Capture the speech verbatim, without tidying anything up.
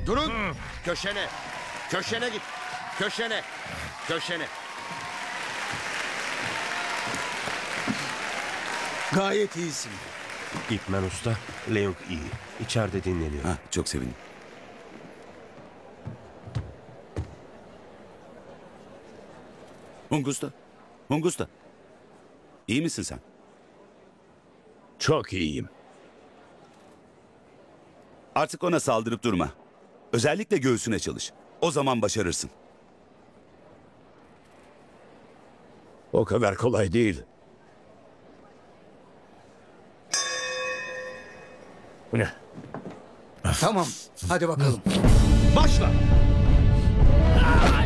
Durun. Köşene. Köşene git. Köşene. Köşene. Gayet iyisin. İpmen Usta, Leung iyi. İçeride dinleniyor. Ha, çok sevindim. Hungusta. Hungusta. İyi misin sen? Çok iyiyim. Artık ona saldırıp durma. Özellikle göğsüne çalış. O zaman başarırsın. O kadar kolay değil. Ne? Tamam, hadi bakalım. Başla.